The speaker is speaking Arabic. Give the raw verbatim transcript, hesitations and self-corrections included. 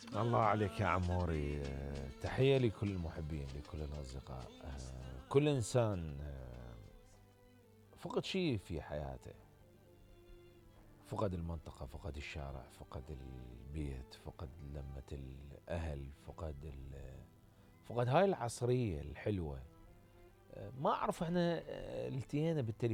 الله عليك يا عموري. آه، تحية لكل المحبين، لكل الأصدقاء. آه، كل إنسان آه، فقد شيء في حياته، فقد المنطقة، فقد الشارع، فقد البيت، فقد لمة الأهل، فقد ال- فقد هاي العصرية الحلوة. آه، ما أعرف احنا آه، التقينا بالتليفون